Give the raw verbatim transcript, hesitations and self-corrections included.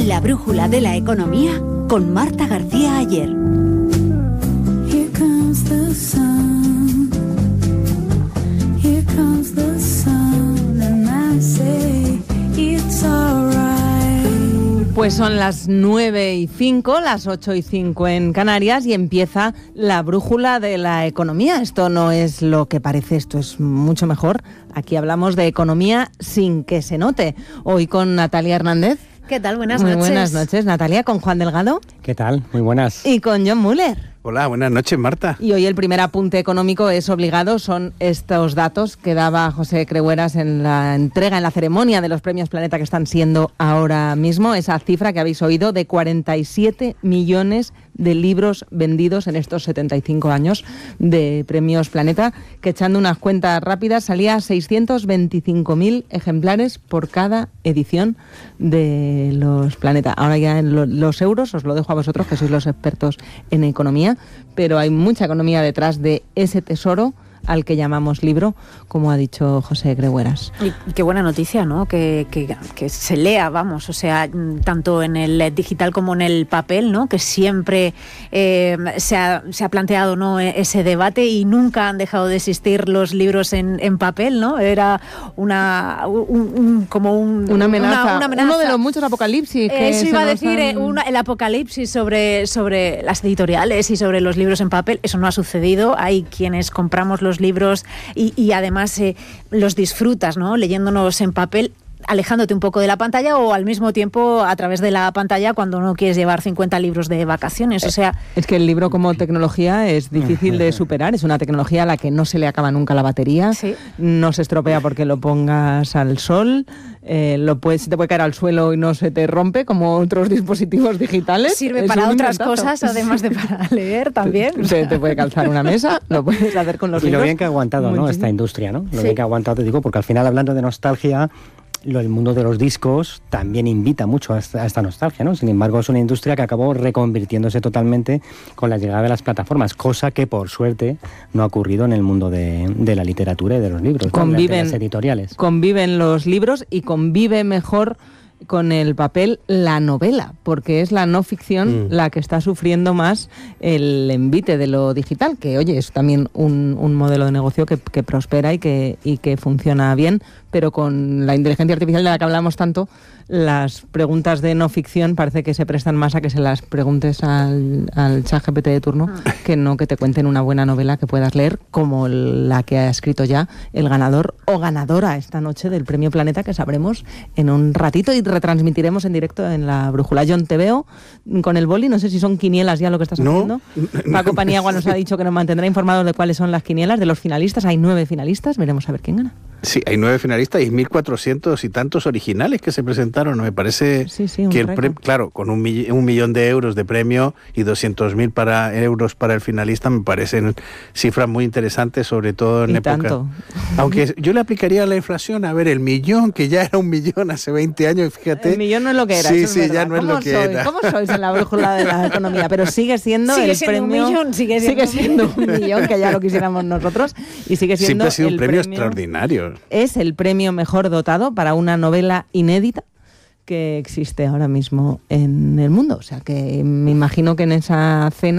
La brújula de la economía con Marta García Ayer. Here comes the sun. Here comes the sun and I say it's alright. Pues son las nueve y cinco, las ocho y cinco en Canarias y empieza la brújula de la economía. Esto no es lo que parece, esto es mucho mejor. Aquí hablamos de economía sin que se note. Hoy con Natalia Hernández. ¿Qué tal? Buenas Muy noches. buenas noches, Natalia, con Juan Delgado. ¿Qué tal? Muy buenas. Y con John Muller. Hola, buenas noches, Marta. Y hoy el primer apunte económico es obligado, son estos datos que daba José Crehueras en la entrega, en la ceremonia de los premios Planeta que están siendo ahora mismo, esa cifra que habéis oído de cuarenta y siete millones de libros vendidos en estos setenta y cinco años de premios Planeta, que echando unas cuentas rápidas salía seiscientos veinticinco mil ejemplares por cada edición de los Planeta. Ahora ya en lo, los euros os lo dejo a vosotros, que sois los expertos en economía, pero hay mucha economía detrás de ese tesoro al que llamamos libro, como ha dicho José Crehueras. Y qué buena noticia, ¿no? Que, que, que se lea, vamos, o sea, tanto en el digital como en el papel, ¿no? Que siempre eh, se, ha, se ha planteado, ¿no?, ese debate y nunca han dejado de existir los libros en, en papel, ¿no? Era una un, un, como un, una, amenaza, una, una amenaza, uno de los muchos apocalipsis. Que Eso iba a decir, han... una, el apocalipsis sobre, sobre las editoriales y sobre los libros en papel. Eso no ha sucedido. Hay quienes compramos los libros y, y además eh, los disfrutas, ¿no?, leyéndonos en papel, alejándote un poco de la pantalla o al mismo tiempo a través de la pantalla cuando no quieres llevar cincuenta libros de vacaciones. O sea, es que el libro como tecnología es difícil de superar, es una tecnología a la que no se le acaba nunca la batería, sí. No se estropea porque lo pongas al sol, eh, lo puedes, se te puede caer al suelo y no se te rompe como otros dispositivos digitales. Sirve es para otras inventazo. Cosas, además de para leer también. Se te puede calzar una mesa, lo puedes hacer con los y libros. Y lo bien que ha aguantado, ¿no?, esta industria, ¿no? Lo sí. bien que ha aguantado, te digo, porque al final, hablando de nostalgia, Lo, el mundo de los discos también invita mucho a esta, a esta nostalgia, ¿no? Sin embargo, es una industria que acabó reconvirtiéndose totalmente con la llegada de las plataformas, cosa que, por suerte, no ha ocurrido en el mundo de, de la literatura y de los libros, conviven, ¿no?, de las editoriales. Conviven los libros y convive mejor con el papel la novela, porque es la no ficción mm. la que está sufriendo más el envite de lo digital, que oye, es también un, un modelo de negocio que, que prospera y que, y que funciona bien, pero con la inteligencia artificial de la que hablamos tanto, las preguntas de no ficción parece que se prestan más a que se las preguntes al, al ChatGPT de turno, mm. que no que te cuenten una buena novela que puedas leer, como la que ha escrito ya el ganador o ganadora esta noche del Premio Planeta, que sabremos en un ratito y retransmitiremos en directo en la brújula. John, te veo con el boli, no sé si son quinielas ya lo que estás no, haciendo. Paco Paniagua nos ha dicho que nos mantendrá informados de cuáles son las quinielas, de los finalistas. Hay nueve finalistas, veremos a ver quién gana. Sí, hay nueve finalistas y mil cuatrocientos y tantos originales que se presentaron. Me parece sí, sí, que, el pre- claro, con un, mill- un millón de euros de premio y doscientos mil para, euros para el finalista, me parecen cifras muy interesantes, sobre todo en y época. Tanto. Aunque yo le aplicaría la inflación, a ver, el millón, que ya era un millón hace veinte años, fíjate. El millón no es lo que era. Sí, eso es sí, verdad. ya no es lo que sois? era. ¿Cómo sois en la brújula de la economía? Pero sigue siendo sigue el siendo premio. Un millón, sigue siendo, sigue siendo un millón, que ya lo quisiéramos nosotros. Y sigue siendo Siempre ha sido el un premio, premio extraordinario. Es el premio mejor dotado para una novela inédita que existe ahora mismo en el mundo. O sea que me imagino que en esa cena